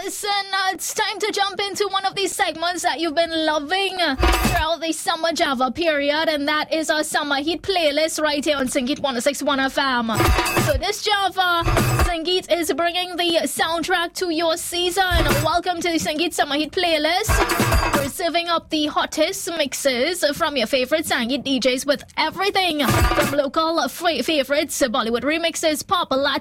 listen, it's time to jump into one of these segments that you've been loving throughout the summer Java period, and that is our summer heat playlist right here on Sangeet 106.1 FM. So this Java, Sangeet is bringing the soundtrack to your season. Welcome to the Sangeet Summer Heat playlist. We're serving up the hottest mixes from your favorite Sangeet DJs with everything from local favorites, Bollywood remixes, pop, Latin